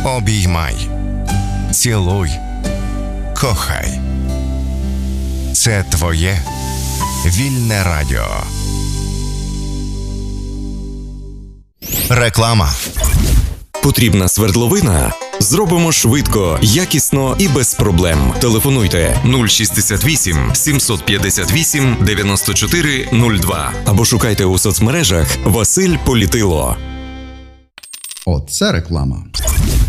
Обіймай, цілуй, кохай. Це твоє вільне радіо. Реклама. Потрібна свердловина? Зробимо швидко, якісно і без проблем. Телефонуйте 068 758 94 02 або шукайте у соцмережах Василь Політило. Оце реклама.